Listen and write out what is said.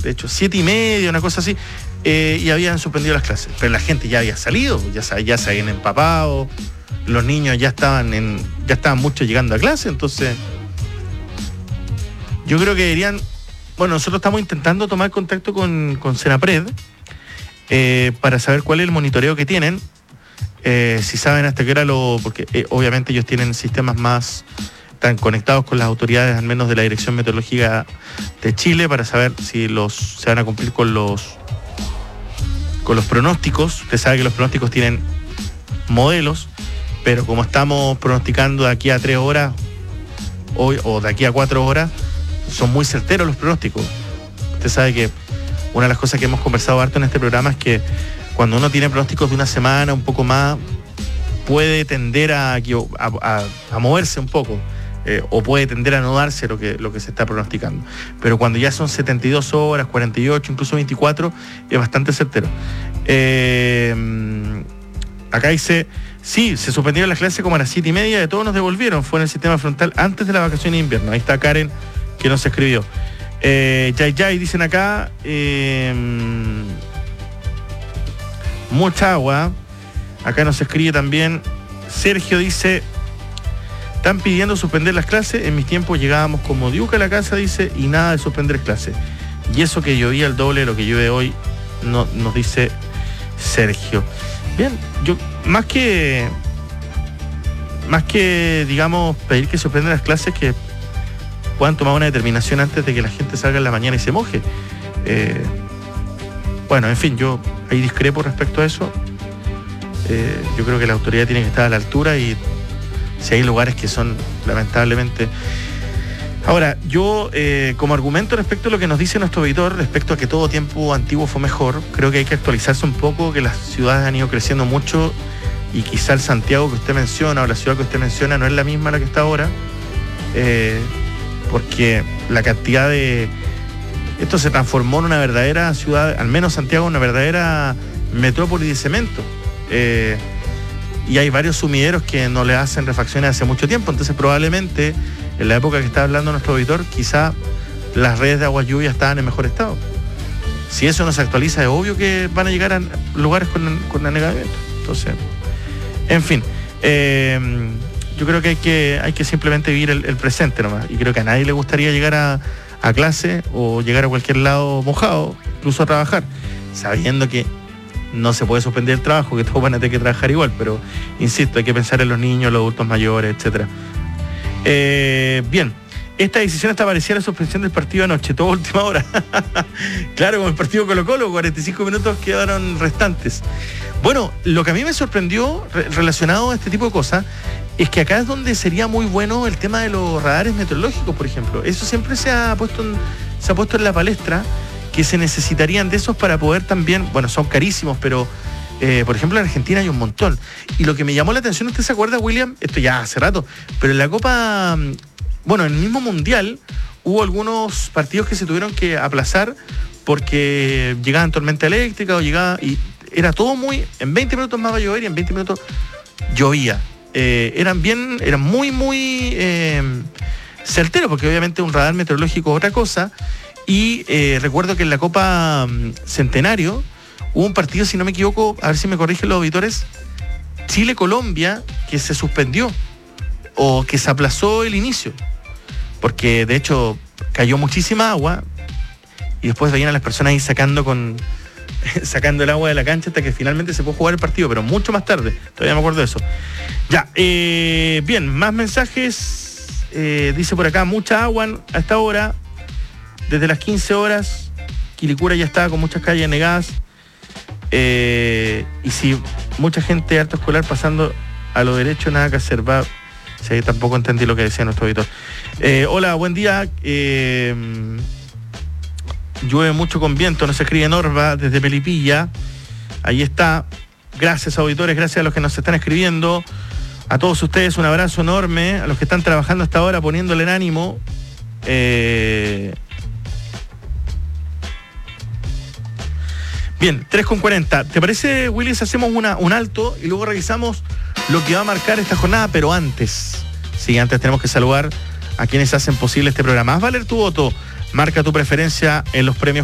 de hecho 7:30, una cosa así, y habían suspendido las clases. Pero la gente ya había salido, ya se habían empapado, los niños ya estaban muchos llegando a clase, entonces yo creo que deberían, bueno, nosotros estamos intentando tomar contacto con Senapred para saber cuál es el monitoreo que tienen, si saben hasta qué hora porque obviamente ellos tienen sistemas más, están conectados con las autoridades, al menos de la Dirección Meteorológica de Chile, para saber si se van a cumplir con los pronósticos. Usted sabe que los pronósticos tienen modelos, pero como estamos pronosticando de aquí a 3 horas hoy, o de aquí a 4 horas, son muy certeros los pronósticos. Usted sabe que una de las cosas que hemos conversado harto en este programa es que cuando uno tiene pronósticos de una semana, un poco más, puede tender a moverse un poco, o puede tender a no darse lo que se está pronosticando. Pero cuando ya son 72 horas, 48, incluso 24, es bastante certero. Acá dice, sí, se suspendieron las clases como a las 7:30, de todos nos devolvieron, fue en el sistema frontal antes de la vacación de invierno. Ahí está Karen, que nos escribió. Yay, dicen acá, mucha agua. Acá nos escribe también Sergio, dice, están pidiendo suspender las clases, en mis tiempos llegábamos como diuca a la casa, dice, y nada de suspender clases. Y eso que llovía el doble de lo que llueve hoy, no, nos dice Sergio. Bien, yo más que digamos pedir que suspendan las clases, que puedan tomar una determinación antes de que la gente salga en la mañana y se moje. Bueno, en fin, yo ahí discrepo respecto a eso. Yo creo que la autoridad tiene que estar a la altura, y si hay lugares que son lamentablemente... Ahora, yo como argumento respecto a lo que nos dice nuestro auditor, respecto a que todo tiempo antiguo fue mejor, creo que hay que actualizarse un poco, que las ciudades han ido creciendo mucho, y quizá el Santiago que usted menciona, o la ciudad que usted menciona, no es la misma la que está ahora, porque la cantidad de... Esto se transformó en una verdadera ciudad, al menos Santiago, una verdadera metrópoli de cemento. Y hay varios sumideros que no le hacen refacciones hace mucho tiempo, entonces probablemente en la época que está hablando nuestro auditor, quizá las redes de aguas lluvias estaban en mejor estado. Si eso no se actualiza, es obvio que van a llegar a lugares con anegamiento. Entonces, en fin, yo creo que hay que simplemente vivir el presente nomás, y creo que a nadie le gustaría llegar a clase o llegar a cualquier lado mojado, incluso a trabajar, sabiendo que no se puede suspender el trabajo, que todos van a tener que trabajar igual, pero insisto, hay que pensar en los niños, los adultos mayores, etcétera. Bien, esta decisión está parecida a la suspensión del partido anoche, toda última hora. Claro, como el partido Colo-Colo, 45 minutos quedaron restantes. Bueno, lo que a mí me sorprendió relacionado a este tipo de cosas es que acá es donde sería muy bueno el tema de los radares meteorológicos, por ejemplo. Eso siempre se ha puesto en la palestra, que se necesitarían de esos para poder también, bueno, son carísimos, pero por ejemplo en Argentina hay un montón. Y lo que me llamó la atención, ¿usted se acuerda, William? Esto ya hace rato, pero en la Copa, bueno, en el mismo Mundial hubo algunos partidos que se tuvieron que aplazar porque llegaban tormenta eléctrica y era todo en 20 minutos más va a llover, y en 20 minutos llovía. Eran muy certeros, porque obviamente un radar meteorológico es otra cosa. Y recuerdo que en la Copa Centenario hubo un partido, si no me equivoco, a ver si me corrigen los auditores, Chile-Colombia, que se suspendió o que se aplazó el inicio, porque de hecho cayó muchísima agua y después venían a las personas ahí sacando el agua de la cancha hasta que finalmente se pudo jugar el partido, pero mucho más tarde, todavía me acuerdo de eso. Ya, bien, más mensajes. Dice por acá, mucha agua a esta hora. Desde las 15 horas, Quilicura ya estaba con muchas calles anegadas. Y si mucha gente harto escolar pasando a lo derecho, nada que hacer. Sí, tampoco entendí lo que decía nuestro auditor. Hola, buen día. Llueve mucho con viento, nos escribe Norva desde Melipilla. Ahí está. Gracias, auditores, gracias a los que nos están escribiendo. A todos ustedes un abrazo enorme. A los que están trabajando hasta ahora, poniéndole en ánimo. Bien, 3:40. ¿Te parece, Willy, si hacemos un alto y luego revisamos lo que va a marcar esta jornada? Pero antes tenemos que saludar a quienes hacen posible este programa. Haz valer tu voto, marca tu preferencia en los premios